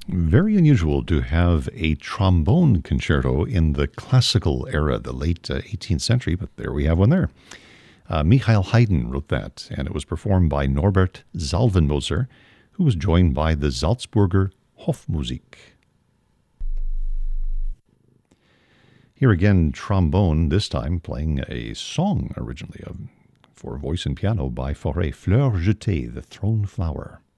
Very unusual to have a trombone concerto in the classical era, the late 18th century, but there we have one there. Michael Haydn wrote that, and it was performed by Norbert Salvenmoser, who was joined by the Salzburger Hofmusik. Here again, trombone, this time playing a song originally for voice and piano by Fauré, Fleur jetée, the thrown flower.